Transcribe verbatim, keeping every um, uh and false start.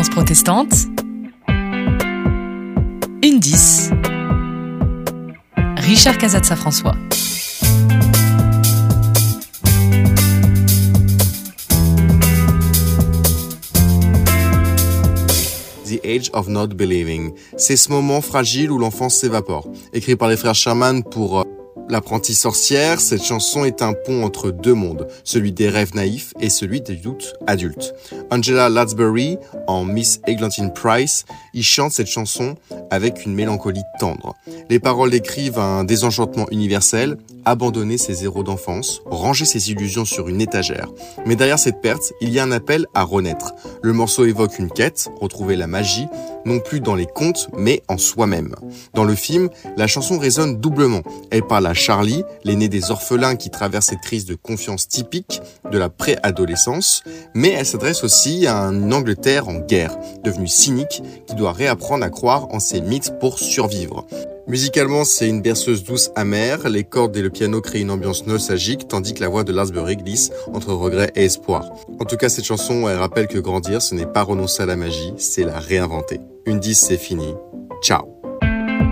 Confidence protestante. Undice. Richard Casazza-François. The Age of Not Believing. C'est ce moment fragile où l'enfance s'évapore. Écrit par les frères Sherman pour euh, L'apprentie sorcière, cette chanson est un pont entre deux mondes, celui des rêves naïfs et celui des doutes adultes. Angela Lansbury, en Miss Eglantine Price, y chante cette chanson avec une mélancolie tendre. Les paroles décrivent un désenchantement universel, abandonner ses héros d'enfance, ranger ses illusions sur une étagère. Mais derrière cette perte, il y a un appel à renaître. Le morceau évoque une quête, retrouver la magie, non plus dans les contes, mais en soi-même. Dans le film, la chanson résonne doublement. Elle parle à Charlie, l'aîné des orphelins qui traverse cette crise de confiance typique de la préadolescence, mais elle s'adresse aussi à une Angleterre en guerre, devenue cynique, qui doit réapprendre à croire en ses mythes pour survivre. Musicalement, c'est une berceuse douce amère, les cordes et le piano créent une ambiance nostalgique, tandis que la voix de Lansbury glisse entre regret et espoir. En tout cas, cette chanson, elle rappelle que grandir, ce n'est pas renoncer à la magie, c'est la réinventer. Undice, c'est fini. Ciao.